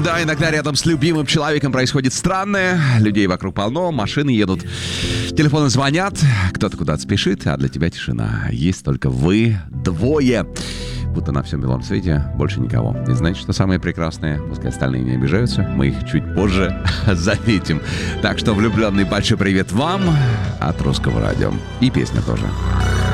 Да, иногда рядом с любимым человеком происходит странное. Людей вокруг полно, машины едут, телефоны звонят, кто-то куда-то спешит, а для тебя тишина. Есть только вы двое. Будто на всем белом свете больше никого. И знаете, что самое прекрасное? Пускай остальные не обижаются, мы их чуть позже заметим. Так что, влюбленный, большой привет вам от Русского радио. И песня тоже.